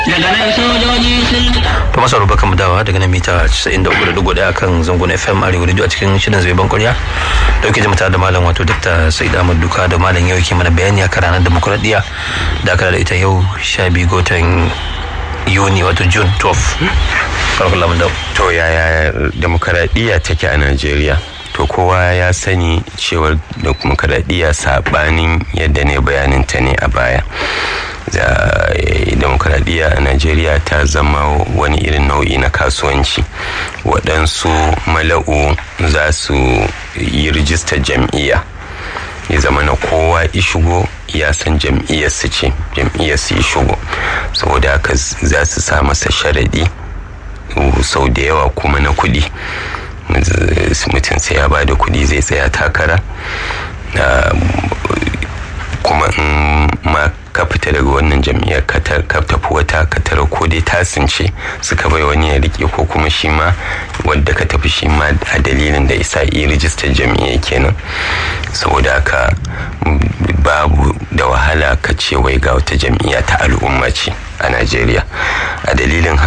daga nan sojoji sun to masu rubar kan dawa daga nan mita 93.1 akan zangon FM Arewa Radio a cikin shirin zai ban kuriya dauke jama'a da malam wato Dr. Said Ahmad Duka da malam yau yake mana bayani akan ranar demokradiya da aka da ita yau 12 ga watan Yuni wato June 12. To yaya demokradiya take a Najeriya? To kowa ya sani cewar demokradiya sabanin yadda ne bayanin ta ne a baya. Demokradiya a Najeriya ta zama wani irin nau'i na kasuwanci. Waɗansu mala'u za su yi rijistar jam'iyya, ya zama na kowa ishigo ya san jam'iyyarsu ce, jam'iyyarsu ishigo, saboda haka za su sa masa sharaɗi sau da yawa kuma na kuɗi. Mutum sai ya ba da kuɗi zai tsaya takara, kuma in ma ka fita daga wannan jam'iyyar ka tafi wata ka tara ko dai tasince suka bai wani ya rike, ko kuma shi ma wadda ka tafi shi ma a dalilin da isa yi rijistar jam'iyyar kenan. Saboda haka babu da wahala ka ce wai ga wata jam'iyya ta al'umma ce a Najeriya a dalilin